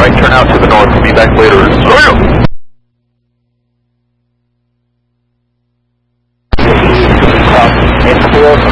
right turn out to the north. Be back later. See you.